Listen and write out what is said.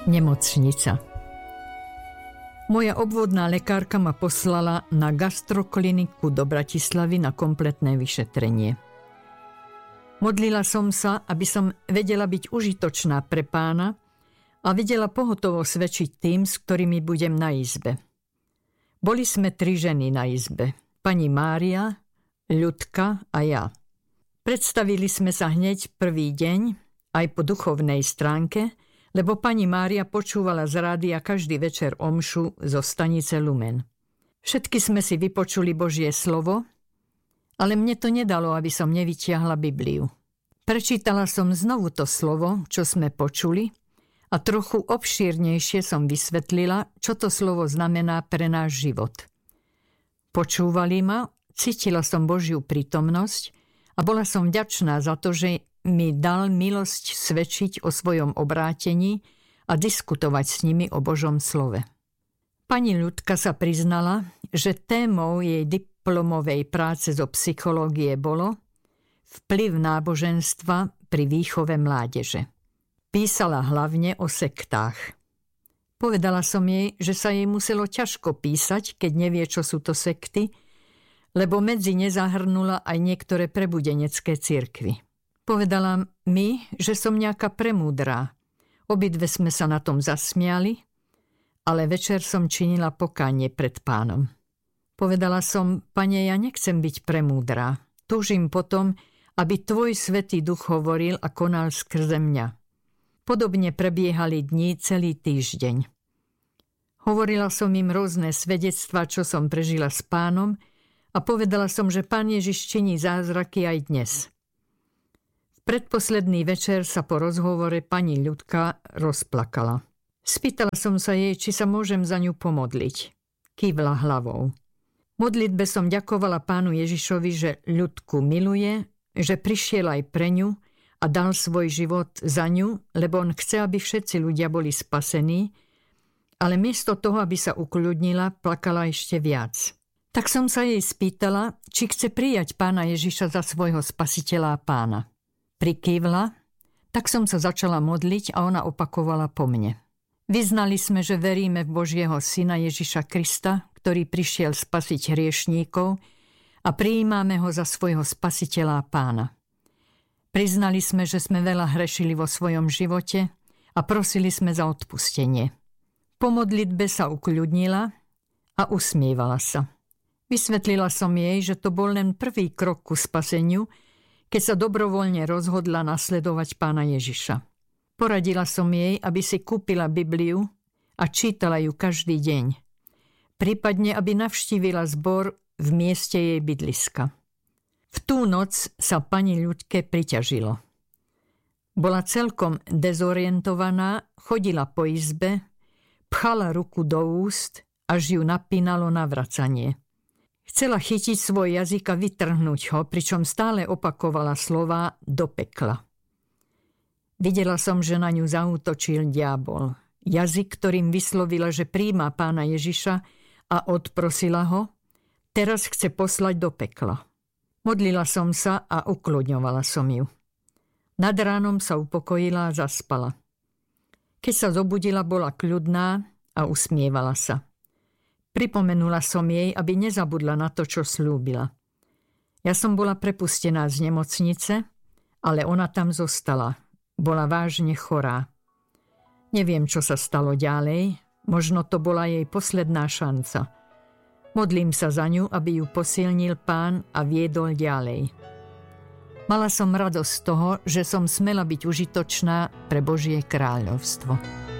Nemocnica. Moja obvodná lekárka ma poslala na gastrokliniku do Bratislavy na kompletné vyšetrenie. Modlila som sa, aby som vedela byť užitočná pre Pána a vedela pohotovo svedčiť tým, s ktorými budem na izbe. Boli sme 3 ženy na izbe. Pani Mária, Ľudka a ja. Predstavili sme sa hneď prvý deň aj po duchovnej stránke, lebo pani Mária počúvala z rádia každý večer omšu zo stanice Lumen. Všetky sme si vypočuli Božie slovo, ale mne to nedalo, aby som nevytiahla Bibliu. Prečítala som znovu to slovo, čo sme počuli, a trochu obšírnejšie som vysvetlila, čo to slovo znamená pre náš život. Počúvali ma, cítila som Božiu prítomnosť a bola som vďačná za to, že mi dal milosť svedčiť o svojom obrátení a diskutovať s nimi o Božom slove. Pani Ľudka sa priznala, že témou jej diplomovej práce zo psychológie bolo vplyv náboženstva pri výchove mládeže. Písala hlavne o sektách. Povedala som jej, že sa jej muselo ťažko písať, keď nevie, čo sú to sekty, lebo medzi ne zahrnula aj niektoré prebudenecké cirkvy. Povedala mi, že som nejaká premúdrá. Obidve sme sa na tom zasmiali, ale večer som činila pokánie pred Pánom. Povedala som: Pane, ja nechcem byť premúdrá. Túžim potom, aby Tvoj Svätý Duch hovoril a konal skrze mňa. Podobne prebiehali dni celý týždeň. Hovorila som im rôzne svedectvá, čo som prežila s Pánom, a povedala som, že Pán Ježiš činí zázraky aj dnes. Predposledný večer sa po rozhovore pani Ľudka rozplakala. Spýtala som sa jej, či sa môžem za ňu pomodliť. Kývla hlavou. Modlitbe som ďakovala Pánu Ježišovi, že Ľudku miluje, že prišiel aj pre ňu a dal svoj život za ňu, lebo on chce, aby všetci ľudia boli spasení, ale miesto toho, aby sa ukľudnila, plakala ešte viac. Tak som sa jej spýtala, či chce prijať Pána Ježiša za svojho spasiteľa a Pána. Prikývla, tak som sa začala modliť a ona opakovala po mne. Vyznali sme, že veríme v Božieho Syna Ježiša Krista, ktorý prišiel spasiť hriešníkov, a prijímame ho za svojho spasiteľa a Pána. Priznali sme, že sme veľa hrešili vo svojom živote a prosili sme za odpustenie. Po modlitbe sa ukľudnila a usmievala sa. Vysvetlila som jej, že to bol len prvý krok ku spaseniu, keď sa dobrovoľne rozhodla nasledovať Pána Ježiša. Poradila som jej, aby si kúpila Bibliu a čítala ju každý deň. Prípadne, aby navštívila zbor v mieste jej bydliska. V tú noc sa pani Ľudke priťažilo. Bola celkom dezorientovaná, chodila po izbe, pchala ruku do úst, až ju napínalo na vracanie. Chcela chytiť svoj jazyk a vytrhnúť ho, pričom stále opakovala slová do pekla. Videla som, že na ňu zaútočil diabol. Jazyk, ktorým vyslovila, že prijíma Pána Ježiša a odprosila ho, teraz chce poslať do pekla. Modlila som sa a ukľudňovala som ju. Nad ránom sa upokojila a zaspala. Keď sa zobudila, bola kľudná a usmievala sa. Pripomenula som jej, aby nezabudla na to, čo slúbila. Ja som bola prepustená z nemocnice, ale ona tam zostala. Bola vážne chorá. Neviem, čo sa stalo ďalej, možno to bola jej posledná šanca. Modlím sa za ňu, aby ju posilnil Pán a viedol ďalej. Mala som radosť z toho, že som smela byť užitočná pre Božie kráľovstvo.